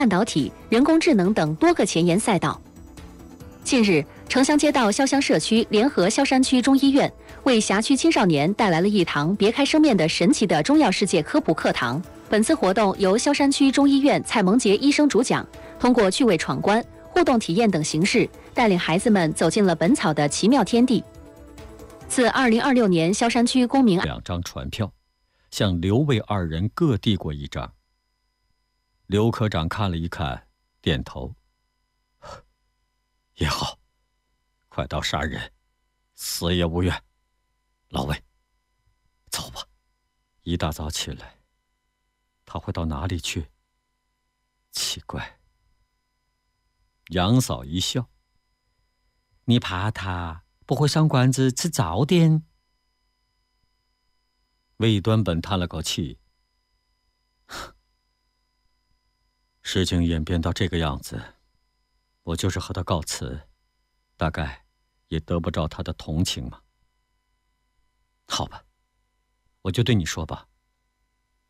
半导体、人工智能等多个前沿赛道。近日，城乡街道潇湘社区联合萧山区中医院，为辖区青少年带来了一堂别开生面的神奇的中药世界科普课堂。本次活动由萧山区中医院蔡萌杰医生主讲，通过趣味闯关、互动体验等形式，带领孩子们走进了本草的奇妙天地。自2026年萧山区公民 2张传票，向刘魏2人各递过1张。刘科长看了一看，点头。也好，快刀杀人，死也无怨。老魏，走吧。一大早起来，他会到哪里去？奇怪。杨嫂一笑，你怕他不会上馆子吃早点？魏端本叹了口气，事情演变到这个样子，我就是和他告辞，大概也得不着他的同情嘛。好吧，我就对你说吧，